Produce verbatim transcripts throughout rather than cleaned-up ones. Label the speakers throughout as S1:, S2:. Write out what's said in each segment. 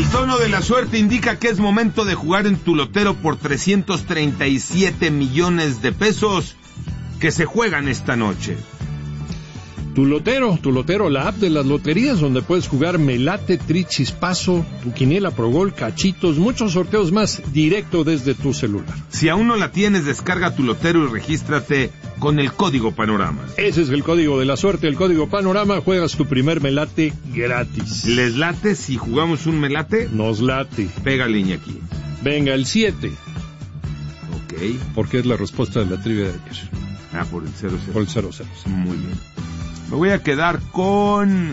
S1: tono de la suerte indica que es momento de jugar en tu lotero por trescientos treinta y siete millones de pesos que se juegan esta noche.
S2: Tu lotero, tu lotero, la app de las loterías donde puedes jugar Melate, Trichispazo, tu quiniela Pro Gol, cachitos, muchos sorteos más directo desde tu celular.
S1: Si aún no la tienes, descarga tu lotero y regístrate con el código Panorama.
S2: Ese es el código de la suerte, el código Panorama, juegas tu primer Melate gratis.
S1: ¿Les late si jugamos un Melate?
S2: Nos late.
S1: Pégale, Iñaki.
S2: Venga, el siete.
S1: Ok.
S2: Porque es la respuesta de la trivia de ayer.
S1: Ah, por el cero cero.
S2: Por el cero cero.
S1: Muy bien. Me voy a quedar con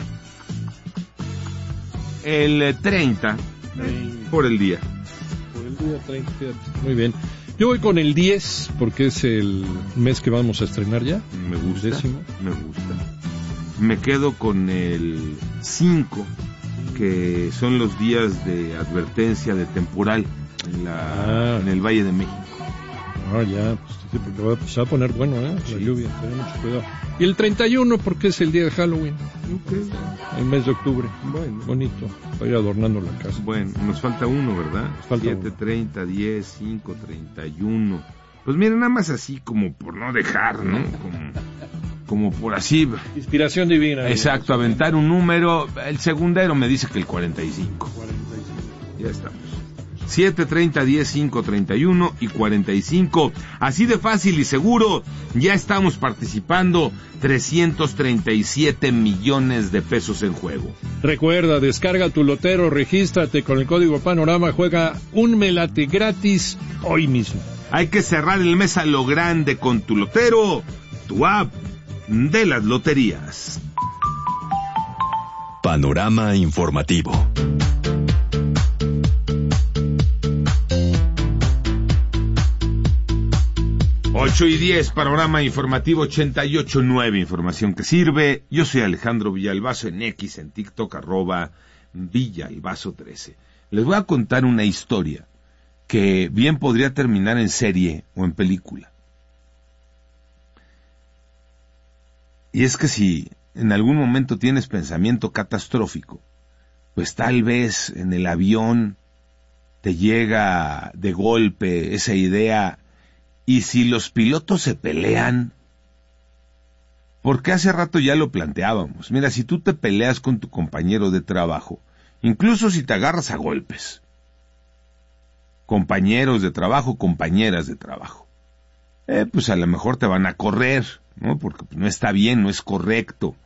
S1: el treinta por el día.
S2: Por el día treinta, muy bien. Yo voy con el diez porque es el mes que vamos a estrenar ya.
S1: Me gusta,
S2: décimo.
S1: me gusta. Me quedo con el cinco, que son los días de advertencia de temporal en, la, ah. en el Valle de México.
S2: Ah, ya, pues sí, porque va, pues, se va a poner bueno, ¿eh?
S1: Sí.
S2: La lluvia, ten mucho cuidado. Y el treinta y uno, porque es el día de Halloween.
S1: Okay.
S2: El mes de octubre.
S1: Bueno.
S2: Bonito, para ir adornando la casa.
S1: Bueno, nos falta uno, ¿verdad? siete, treinta, diez, cinco, treinta y uno. Pues mira, nada más así como por no dejar, ¿no? Como, como por así.
S2: Inspiración divina.
S1: Exacto, aventar un número. El segundero me dice que el cuarenta y cinco.
S2: cuarenta y cinco.
S1: Ya estamos. siete, treinta, diez, cinco, treinta y uno y cuarenta y cinco. Así de fácil y seguro, ya estamos participando. trescientos treinta y siete millones de pesos en juego.
S2: Recuerda, descarga tu lotero, regístrate con el código Panorama, juega un Melate gratis hoy mismo.
S1: Hay que cerrar el mes a lo grande con tu lotero, tu app de las loterías.
S3: Panorama informativo.
S1: ocho y diez, panorama informativo ochenta y ocho punto nueve, información que sirve. Yo soy Alejandro Villalbazo en X, en TikTok, arroba Villalbazo trece. Les voy a contar una historia que bien podría terminar en serie o en película. Y es que si en algún momento tienes pensamiento catastrófico, pues tal vez en el avión te llega de golpe esa idea. ¿Y si los pilotos se pelean? Porque hace rato ya lo planteábamos. Mira, si tú te peleas con tu compañero de trabajo, incluso si te agarras a golpes, compañeros de trabajo, compañeras de trabajo, eh, pues a lo mejor te van a correr, ¿no? Porque no está bien, no es correcto.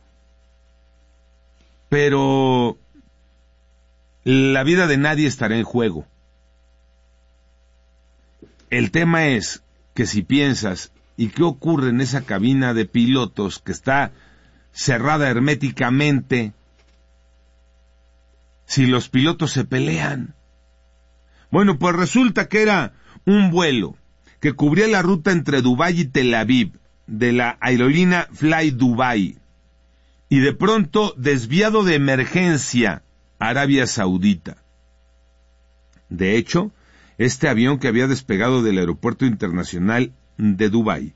S1: Pero la vida de nadie estará en juego. El tema es que si piensas, ¿y qué ocurre en esa cabina de pilotos que está cerrada herméticamente si los pilotos se pelean? Bueno, pues resulta que era un vuelo que cubría la ruta entre Dubái y Tel Aviv, de la aerolínea Fly Dubai, y de pronto desviado de emergencia a Arabia Saudita. De hecho, este avión que había despegado del aeropuerto internacional de Dubái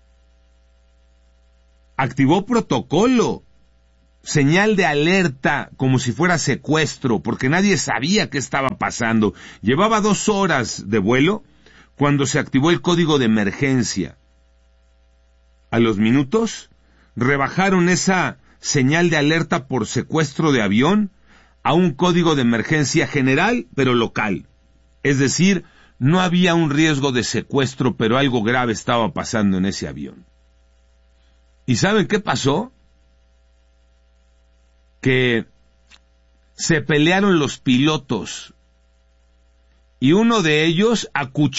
S1: activó protocolo, señal de alerta, como si fuera secuestro, porque nadie sabía qué estaba pasando. Llevaba dos horas de vuelo cuando se activó el código de emergencia. A los minutos, rebajaron esa señal de alerta por secuestro de avión a un código de emergencia general, pero local. Es decir, no había un riesgo de secuestro, pero algo grave estaba pasando en ese avión. ¿Y saben qué pasó? Que se pelearon los pilotos y uno de ellos acuchilló